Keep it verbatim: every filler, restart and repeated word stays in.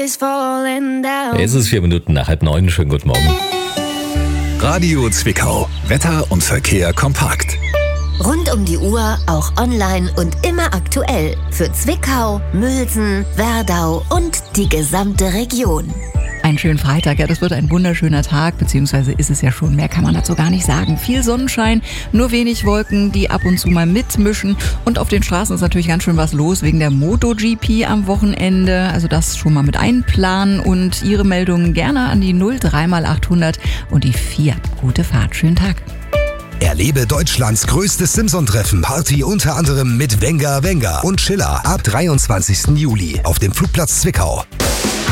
is falling down. Es ist vier Minuten nach halb neun. Schönen guten Morgen. Radio Zwickau. Wetter und Verkehr kompakt. Rund um die Uhr, auch online und immer aktuell. Für Zwickau, Mülsen, Werdau und die gesamte Region. Einen schönen Freitag, ja, das wird ein wunderschöner Tag, beziehungsweise ist es ja schon, mehr kann man dazu gar nicht sagen. Viel Sonnenschein, nur wenig Wolken, die ab und zu mal mitmischen, und auf den Straßen ist natürlich ganz schön was los wegen der MotoGP am Wochenende, also das schon mal mit einplanen und Ihre Meldungen gerne an die null drei mal achthundert und die vier. Gute Fahrt, schönen Tag. Erlebe Deutschlands größtes Simson-Treffen-Party unter anderem mit Wenger Wenger und Schiller ab dreiundzwanzigsten Juli auf dem Flugplatz Zwickau.